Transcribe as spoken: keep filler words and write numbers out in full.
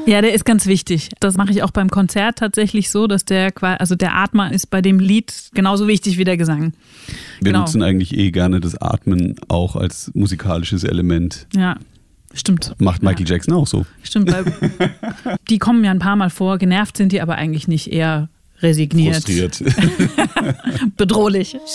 Ja, der ist ganz wichtig. Das mache ich auch beim Konzert tatsächlich so, dass der, also der Atmer ist bei dem Lied genauso wichtig wie der Gesang. Wir genau. nutzen eigentlich eh gerne das Atmen auch als musikalisches Element. Ja, stimmt. Macht Michael ja. Jackson auch so. Stimmt, weil die kommen ja ein paar Mal vor, genervt sind die aber eigentlich nicht, eher resigniert. Frustriert. Bedrohlich.